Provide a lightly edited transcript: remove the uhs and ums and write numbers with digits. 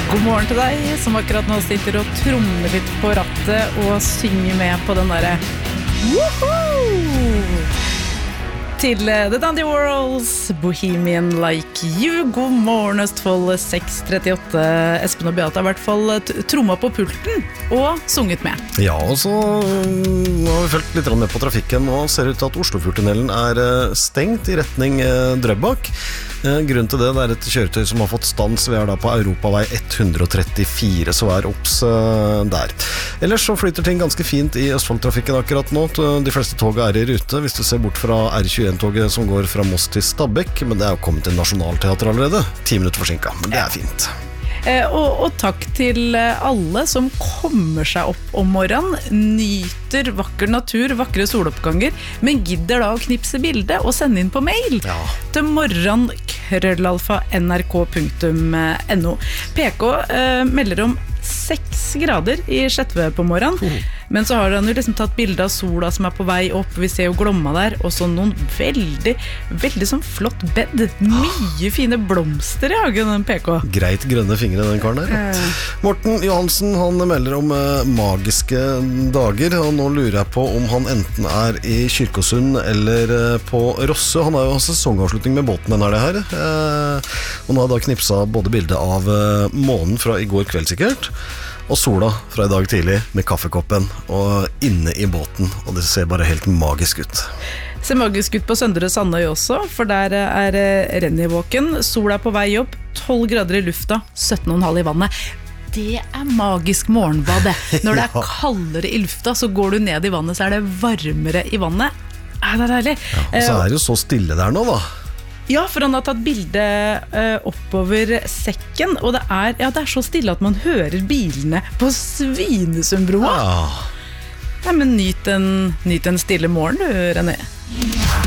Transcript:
God morgen til deg, som akkurat nå sitter og trommer litt på rattet og synger med på den derre Woohoo! Til The Dandy Worlds, Bohemian Like You. God morgen, Østfold 638. Espen og Beate har i hvert fall tromma på pulten og sunget med. Ja, og så har vi følt litt med på trafikken, og ser ut til at Oslofjordtunnelen er stengt i retning Drøbak. Grunnen til det er et kjøretøy som har fått stans. Vi er da på Europavei 134, så er opps der. Ellers så flyter ting ganske fint i Østfold-trafikken akkurat nå. De fleste tog er i rute, hvis du ser bort fra R21-toget som går fra Moss til Stabekk, men det er jo kommet til Nationaltheatret allerede, 10 minutter forsinket, men det er fint. Og takk til alle som kommer seg opp om morgenen, nyter vakker natur, vakre soloppganger, men gidder da å knipse bilde og sende inn på mail til morgen@nrk.no. PK melder om 6 grader i Skjetve på morgenen, men så har han jo liksom tatt bilde av sola som er på vei opp, vi ser jo Glomma der, og så noen veldig sånn flott bed, mye fine blomster i hagen, den PK. Greit grønne fingre, den karen der. Morten Johansen, han melder om magiske dager, og nå lurer jeg på om han enten er i Kyrkosund eller på Rosse. Han har jo sesongavslutning med båten, den er det her. Og nå har jeg da knipset både bildet av månen fra i går kveld sikkert, og sola fra i dag tidlig med kaffekoppen og inne i båten, og det ser bare helt magisk ut. Ser magisk ut på Søndre Sandøy også, for der er Rennivåken. Sola er på vei opp, 12 grader i lufta, 17,5 i vannet. Det er magisk morgenbad. Når det er kaldere i lufta, så går du ned i vannet, så er det varmere i vannet. Det er deilig. Ja, og så er det jo så stille der nå da. Ja, for han har tatt bilde oppover sekken, og det er så stille at man hører bilene på Svinesundsbroa. Ja, men nyt en stille morgen du, René.